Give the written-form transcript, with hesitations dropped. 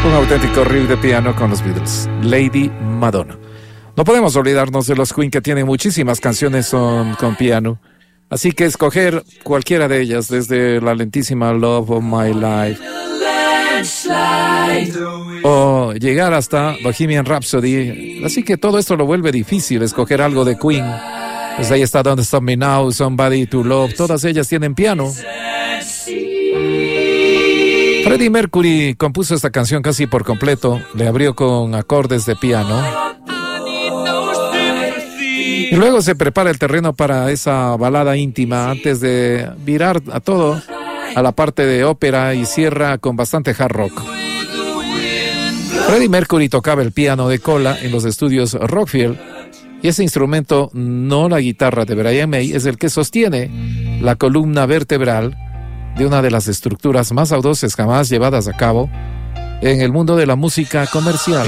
Un auténtico riff de piano con los Beatles, Lady Madonna. No podemos olvidarnos de los Queen, que tienen muchísimas canciones con piano. Así que escoger cualquiera de ellas, desde la lentísima Love of My Life o llegar hasta Bohemian Rhapsody. Así que todo esto lo vuelve difícil, escoger algo de Queen. Pues ahí está Don't Stop Me Now, Somebody to Love, todas ellas tienen piano. Freddie Mercury compuso esta canción casi por completo, le abrió con acordes de piano y luego se prepara el terreno para esa balada íntima antes de virar a todo a la parte de ópera y cierra con bastante hard rock. Freddie Mercury tocaba el piano de cola en los estudios Rockfield y ese instrumento, no la guitarra de Brian May, es el que sostiene la columna vertebral de una de las estructuras más audaces jamás llevadas a cabo en el mundo de la música comercial.